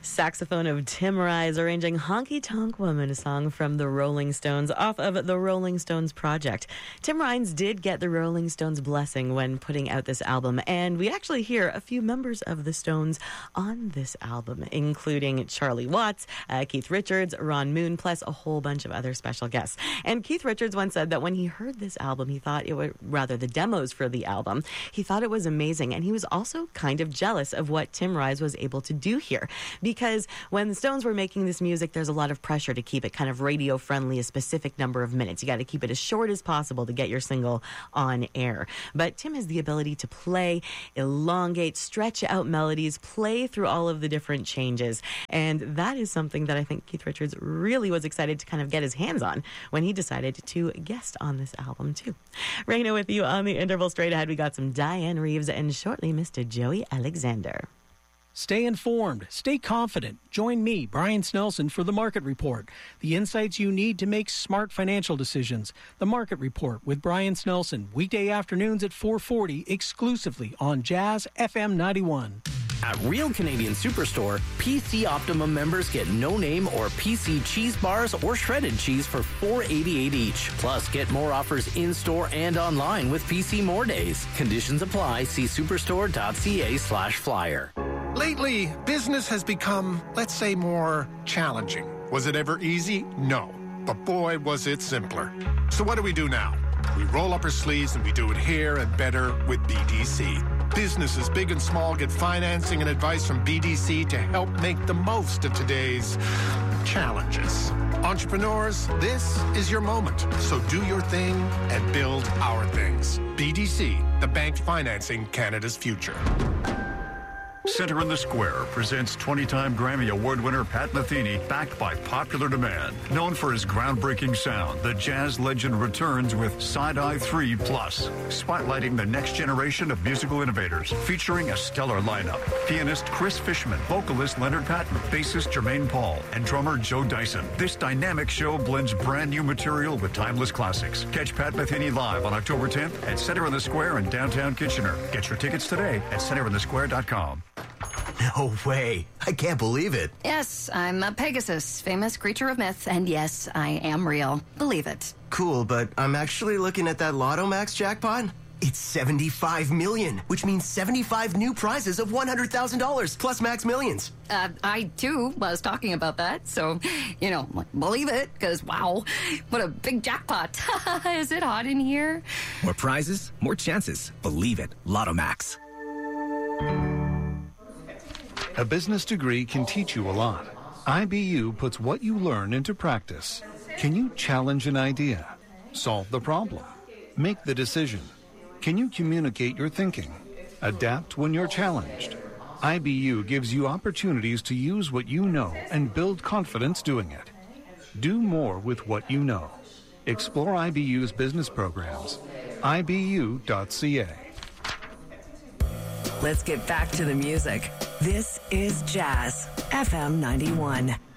Saxophone of Tim Rise arranging Honky Tonk Woman, a song from the Rolling Stones off of the Rolling Stones Project. Tim Rise did get the Rolling Stones' blessing when putting out this album, and we actually hear a few members of the Stones on this album, including Charlie Watts, Keith Richards, Ron Moon, plus a whole bunch of other special guests. And Keith Richards once said that when he heard this album, he thought it would, rather the demos for the album, he thought it was amazing, and he was also kind of jealous of what Tim Rise was able to do here. Because when the Stones were making this music, there's a lot of pressure to keep it kind of radio friendly, a specific number of minutes. You got to keep it as short as possible to get your single on air. But Tim has the ability to play, elongate, stretch out melodies, play through all of the different changes. And that is something that I think Keith Richards really was excited to kind of get his hands on when he decided to guest on this album too. Raina with you on the interval. Straight ahead, we got some Diane Reeves and shortly Mr. Joey Alexander. Stay informed. Stay confident. Join me, Brian Snelson, for The Market Report. The insights you need to make smart financial decisions. The Market Report with Brian Snelson. Weekday afternoons at 4:40 exclusively on Jazz FM 91. At Real Canadian Superstore, PC Optimum members get no-name or PC cheese bars or shredded cheese for $4.88 each. Plus, get more offers in-store and online with PC More Days. Conditions apply. See superstore.ca/flyer. Lately, business has become, let's say, more challenging. Was it ever easy? No. But boy, was it simpler. So what do we do now? We roll up our sleeves and we do it here and better with BDC. Businesses big and small get financing and advice from BDC to help make the most of today's challenges. Entrepreneurs, this is your moment. So do your thing and build our things. BDC, the bank financing Canada's future. Center in the Square presents 20-time Grammy Award winner Pat Metheny, backed by popular demand. Known for his groundbreaking sound, the jazz legend returns with Side-Eye 3 Plus, spotlighting the next generation of musical innovators, featuring a stellar lineup. Pianist Chris Fishman, vocalist Leonard Patton, bassist Jermaine Paul, and drummer Joe Dyson. This dynamic show blends brand new material with timeless classics. Catch Pat Metheny live on October 10th at Center in the Square in downtown Kitchener. Get your tickets today at centerinthesquare.com. No way. I can't believe it. Yes, I'm a Pegasus, famous creature of myth, and yes, I am real. Believe it. Cool, but I'm actually looking at that Lotto Max jackpot. It's 75 million, which means 75 new prizes of $100,000 plus Max Millions. I, too, was talking about that, so, believe it, because, wow, what a big jackpot. Is it hot in here? More prizes, more chances. Believe it. Lotto Max. A business degree can teach you a lot. IBU puts what you learn into practice. Can you challenge an idea? Solve the problem? Make the decision? Can you communicate your thinking? Adapt when you're challenged? IBU gives you opportunities to use what you know and build confidence doing it. Do more with what you know. Explore IBU's business programs. IBU.ca. Let's get back to the music. This is Jazz FM 91.